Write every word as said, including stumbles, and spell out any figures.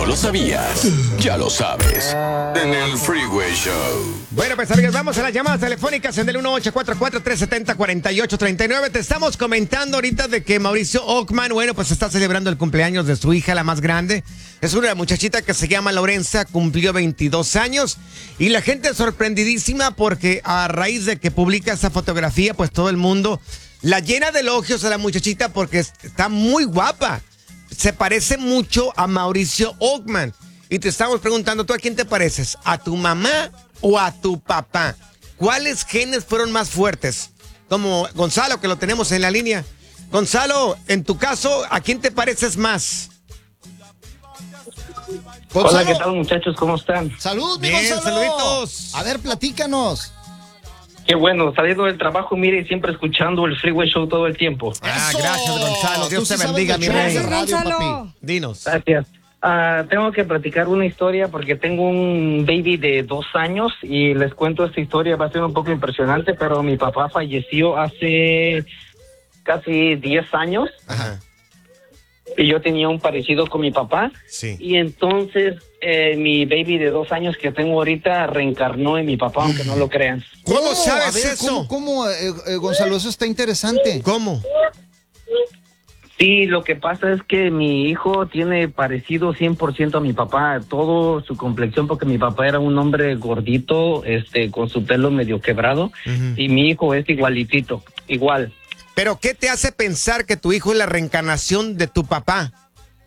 lo sabías? Ya lo sabes. En el Freeway Show. Bueno, pues amigos, vamos a las llamadas telefónicas en el uno ocho cuatro cuatro, tres siete cero, cuatro ocho tres nueve. Te estamos comentando ahorita de que Mauricio Ockman, bueno, pues está celebrando el cumpleaños de su hija, la más grande. Es una muchachita que se llama Lorenza, cumplió veintidós años. Y la gente es sorprendidísima porque a raíz de que publica esa fotografía, pues todo el mundo la llena de elogios a la muchachita porque está muy guapa. Se parece mucho a Mauricio Ockman. Y te estamos preguntando, ¿tú a quién te pareces? ¿A tu mamá o a tu papá? ¿Cuáles genes fueron más fuertes? Como Gonzalo, que lo tenemos en la línea. Gonzalo, en tu caso, ¿a quién te pareces más? Gonzalo. Hola, ¿qué tal, muchachos? ¿Cómo están? ¡Salud, mi Bien, Gonzalo! saluditos. A ver, platícanos. Qué bueno, saliendo del trabajo, mire, siempre escuchando el Freeway Show todo el tiempo. Ah, ¡Eso! gracias, Gonzalo. Dios Tú te sí bendiga, sabes mi de rey. shows de radio, Gonzalo. papi. Dinos. Gracias. Ah, tengo que platicar una historia porque tengo un baby de dos años y les cuento esta historia, va a ser un poco impresionante, pero mi papá falleció hace casi diez años. Ajá. Y yo tenía un parecido con mi papá. Sí. Y entonces eh, mi baby de dos años que tengo ahorita reencarnó en mi papá, aunque no lo crean. ¿Cómo sabes A ver, eso? ¿Cómo, cómo eh, eh, Gonzalo? Eso está interesante. ¿Cómo? Sí, lo que pasa es que mi hijo tiene parecido cien por ciento a mi papá, todo su complexión, porque mi papá era un hombre gordito, este, con su pelo medio quebrado, Ujú. y mi hijo es igualitito, igual. ¿Pero qué te hace pensar que tu hijo es la reencarnación de tu papá?